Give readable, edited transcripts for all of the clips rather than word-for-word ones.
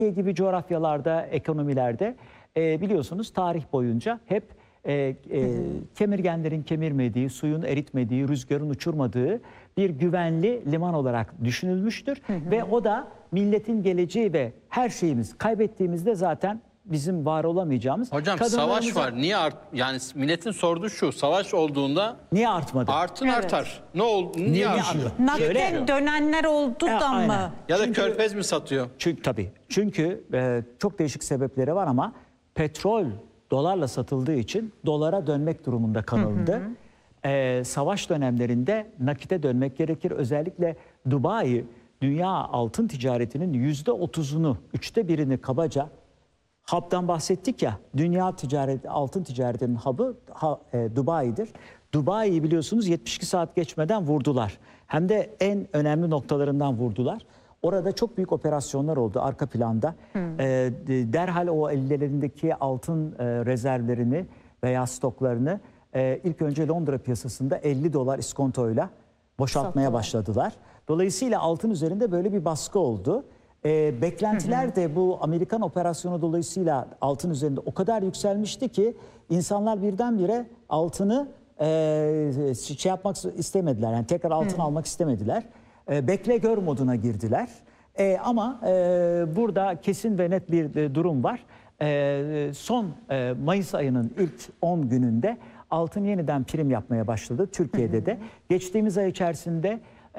gibi coğrafyalarda, ekonomilerde biliyorsunuz tarih boyunca hep kemirgenlerin kemirmediği, suyun eritmediği, rüzgarın uçurmadığı bir güvenli liman olarak düşünülmüştür. Ve o da milletin geleceği ve her şeyimiz kaybettiğimizde zaten bizim var olamayacağımız. Hocam savaş var. Niye yani milletin sorduğu şu: savaş olduğunda niye artmadı? Artar. Ne oldu? Niye artıyor? Nakde dönenler oldu da aynen. mı? Ya da Körfez mi satıyor? Çünkü çok değişik sebepleri var ama petrol dolarla satıldığı için dolara dönmek durumunda kalındı. Savaş dönemlerinde nakite dönmek gerekir. Özellikle Dubai dünya altın ticaretinin %30'unu, 1/3'ünü kabaca, hub'dan bahsettik ya, dünya altın ticaretinin hub'ı Dubai'dir. Dubai'yi biliyorsunuz 72 saat geçmeden vurdular. Hem de en önemli noktalarından vurdular. Orada çok büyük operasyonlar oldu arka planda. Derhal o ellerindeki altın rezervlerini veya stoklarını ilk önce Londra piyasasında $50 iskontoyla boşaltmaya başladılar. Dolayısıyla altın üzerinde böyle bir baskı oldu. Beklentiler de bu Amerikan operasyonu dolayısıyla altın üzerinde o kadar yükselmişti ki insanlar birdenbire altını yapmak istemediler. Yani tekrar altın almak istemediler. Bekle gör moduna girdiler. Ama burada kesin ve net bir durum var. Son Mayıs ayının ilk 10 gününde altın yeniden prim yapmaya başladı Türkiye'de de. Geçtiğimiz ay içerisinde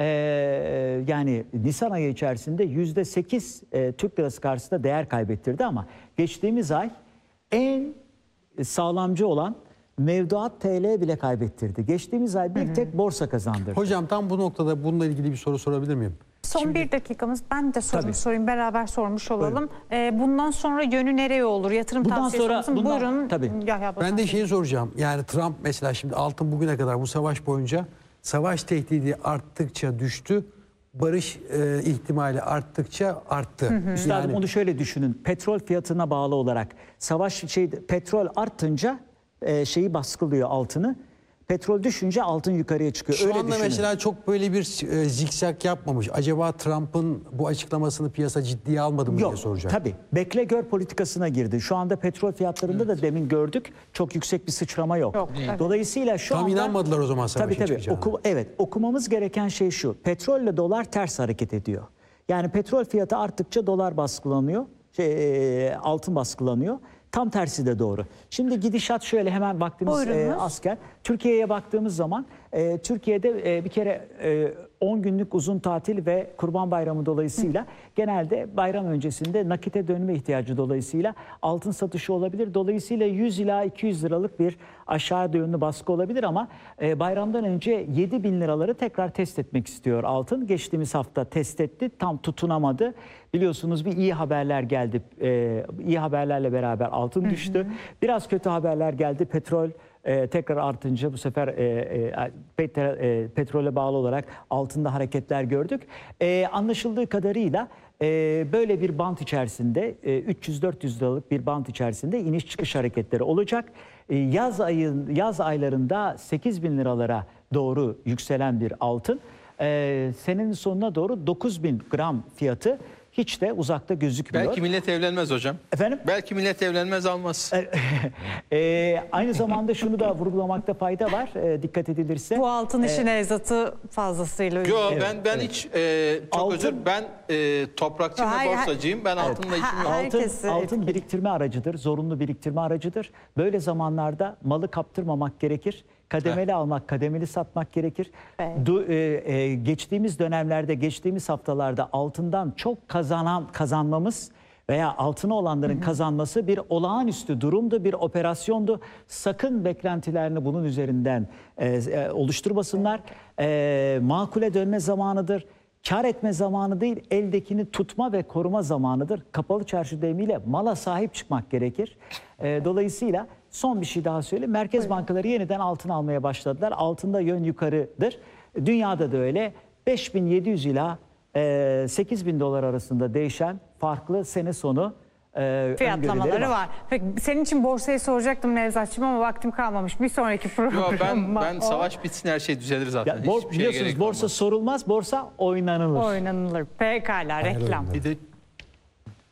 yani Nisan ayı içerisinde %8 Türk lirası karşısında değer kaybettirdi ama geçtiğimiz ay en sağlamcı olan mevduat TL bile kaybettirdi. Geçtiğimiz ay bir tek borsa kazandırdı. Hocam tam bu noktada bununla ilgili bir soru sorabilir miyim? Son bir dakikamız. Ben de sorumu sorayım. Beraber sormuş olalım. Bundan sonra yönü nereye olur? Yatırım tavsiyesi olsun. Buyurun. Ben de şeyi soracağım. Yani Trump mesela şimdi altın bugüne kadar bu savaş boyunca savaş tehdidi arttıkça düştü. Barış ihtimali arttıkça arttı. Üstadım onu şöyle düşünün. Petrol fiyatına bağlı olarak petrol artınca şeyi baskılıyor altını. Petrol düşünce altın yukarıya çıkıyor. Şu öyle anda düşünün. mesela çok böyle bir zikzak yapmamış. Acaba Trump'ın bu açıklamasını piyasa ciddiye almadı mı diye soracak. Tabii. Bekle gör politikasına girdi. Şu anda petrol fiyatlarında da demin gördük. Çok yüksek bir sıçrama yok. Dolayısıyla şu anda... Tam inanmadılar o zaman savaşa çıkacağına. Okumamız gereken şey şu. Petrolle dolar ters hareket ediyor. Yani petrol fiyatı arttıkça dolar baskılanıyor. Altın baskılanıyor. Tam tersi de doğru. Şimdi gidişat şöyle, hemen vaktimiz azken. Türkiye'ye baktığımız zaman Türkiye'de bir kere 10 günlük uzun tatil ve Kurban Bayramı dolayısıyla genelde bayram öncesinde nakite dönme ihtiyacı dolayısıyla altın satışı olabilir. Dolayısıyla 100 ila 200 liralık bir aşağı yönlü baskı olabilir ama bayramdan önce 7.000 liraları tekrar test etmek istiyor altın. Geçtiğimiz hafta test etti, tam tutunamadı. Biliyorsunuz bir iyi haberler geldi. İyi haberlerle beraber altın düştü. Biraz kötü haberler geldi. Petrol tekrar artınca bu sefer petrole bağlı olarak altında hareketler gördük. Anlaşıldığı kadarıyla böyle bir bant içerisinde 300-400 liralık bir bant içerisinde iniş çıkış hareketleri olacak. Yaz aylarında 8.000 liralara doğru yükselen bir altın. Senenin sonuna doğru 9.000 gram fiyatı hiç de uzakta gözükmüyor. Belki millet evlenmez hocam. Efendim? Belki millet evlenmez, almaz. Aynı zamanda şunu da vurgulamakta fayda var. Dikkat edilirse. Bu altın işi nevzatı fazlasıyla. Yok, ben hiç çok özür. Ben toprakçı ve borsacıyım. Ben altınla işim yok. Altın biriktirme aracıdır. Zorunlu biriktirme aracıdır. Böyle zamanlarda malı kaptırmamak gerekir. Kademeli almak, kademeli satmak gerekir. Geçtiğimiz dönemlerde, geçtiğimiz haftalarda altından çok kazanmamız veya altına olanların kazanması bir olağanüstü durumdu, bir operasyondu. Sakın beklentilerini bunun üzerinden oluşturmasınlar. Makule dönme zamanıdır. Kar etme zamanı değil, eldekini tutma ve koruma zamanıdır. Kapalı çarşı deyimiyle mala sahip çıkmak gerekir. Dolayısıyla son bir şey daha söyleyeyim. Merkez bankaları yeniden altın almaya başladılar. Altında yön yukarıdır. Dünyada da öyle. 5.700 ila 8.000 dolar arasında değişen farklı sene sonu fiyatlamaları var. Peki, senin için borsayı soracaktım Nevzatçığım ama vaktim kalmamış. Bir sonraki program. Ben savaş bitsin, her şey düzelir zaten. Biliyorsunuz borsa sorulmaz, borsa oynanılır. Oynanılır. Pekala, reklam. Bir de